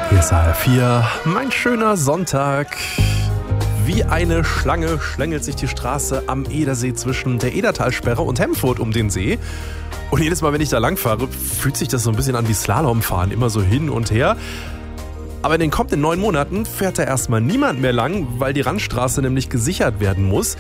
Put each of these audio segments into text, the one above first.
Hier ist HR4, mein schöner Sonntag. Wie eine Schlange schlängelt sich die Straße am Edersee zwischen der Edertalsperre und Hemfurt um den See. Und jedes Mal, wenn ich da langfahre, fühlt sich das so ein bisschen an wie Slalomfahren, immer so hin und her. Aber in den kommenden 9 Monaten fährt da erstmal niemand mehr lang, weil die Randstraße nämlich gesichert werden muss.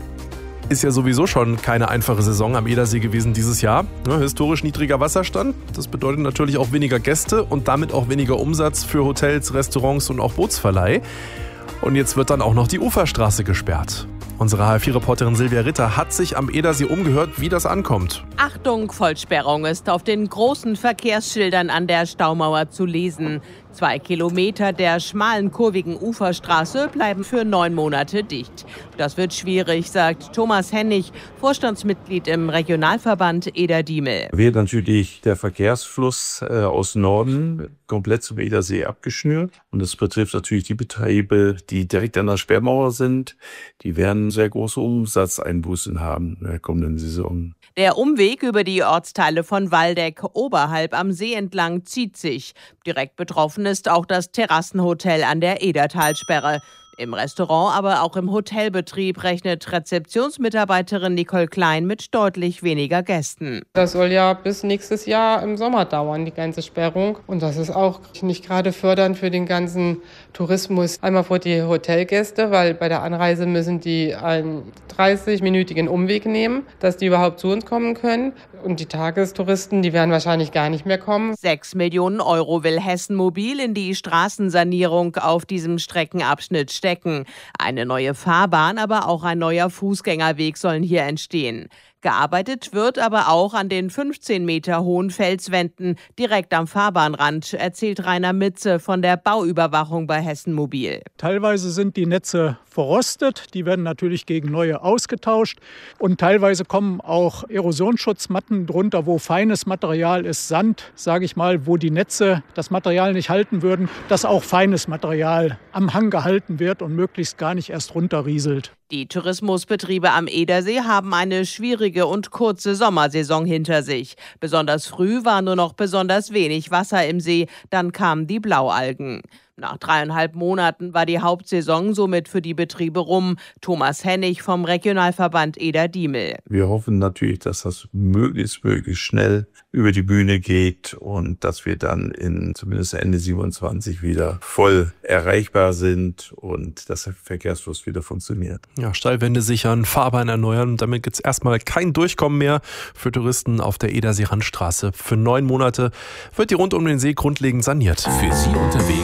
Ist ja sowieso schon keine einfache Saison am Edersee gewesen dieses Jahr. Ja, historisch niedriger Wasserstand, das bedeutet natürlich auch weniger Gäste und damit auch weniger Umsatz für Hotels, Restaurants und auch Bootsverleih. Und jetzt wird dann auch noch die Uferstraße gesperrt. Unsere HR4-Reporterin Silvia Ritter hat sich am Edersee umgehört, wie das ankommt. Achtung, Vollsperrung ist auf den großen Verkehrsschildern an der Staumauer zu lesen. 2 Kilometer der schmalen, kurvigen Uferstraße bleiben für 9 Monate dicht. Das wird schwierig, sagt Thomas Hennig, Vorstandsmitglied im Regionalverband Eder-Diemel. Wird natürlich der Verkehrsfluss aus Norden komplett zum Edersee abgeschnürt. Und das betrifft natürlich die Betriebe, die direkt an der Sperrmauer sind. Die werden sehr große Umsatzeinbußen haben in der kommenden Saison. Der Umweg über die Ortsteile von Waldeck oberhalb am See entlang zieht sich. Direkt betroffen ist auch das Terrassenhotel an der Edertalsperre. Im Restaurant, aber auch im Hotelbetrieb rechnet Rezeptionsmitarbeiterin Nicole Klein mit deutlich weniger Gästen. Das soll ja bis nächstes Jahr im Sommer dauern, die ganze Sperrung. Und das ist auch nicht gerade fördernd für den ganzen Tourismus. Einmal für die Hotelgäste, weil bei der Anreise müssen die einen 30-minütigen Umweg nehmen, dass die überhaupt zu uns kommen können. Und die Tagestouristen, die werden wahrscheinlich gar nicht mehr kommen. 6 Millionen Euro will Hessen Mobil in die Straßensanierung auf diesem Streckenabschnitt stecken. Eine neue Fahrbahn, aber auch ein neuer Fußgängerweg sollen hier entstehen. Gearbeitet wird aber auch an den 15 Meter hohen Felswänden direkt am Fahrbahnrand, erzählt Rainer Mitze von der Bauüberwachung bei Hessen Mobil. Teilweise sind die Netze verrostet, die werden natürlich gegen neue ausgetauscht und teilweise kommen auch Erosionsschutzmatten drunter, wo feines Material ist, Sand, sage ich mal, wo die Netze das Material nicht halten würden, dass auch feines Material am Hang gehalten wird und möglichst gar nicht erst runterrieselt. Die Tourismusbetriebe am Edersee haben eine schwierige und kurze Sommersaison hinter sich. Besonders früh war nur noch besonders wenig Wasser im See, dann kamen die Blaualgen. Nach 3,5 Monaten war die Hauptsaison somit für die Betriebe rum. Thomas Hennig vom Regionalverband Eder-Diemel. Wir hoffen natürlich, dass das möglichst schnell über die Bühne geht und dass wir dann zumindest Ende 27 wieder voll erreichbar sind und dass der Verkehrsfluss wieder funktioniert. Ja, Steilwände sichern, Fahrbahn erneuern. Damit gibt es erstmal kein Durchkommen mehr für Touristen auf der Edersee-Randstraße. Für 9 Monate wird die rund um den See grundlegend saniert. Für Sie unterwegs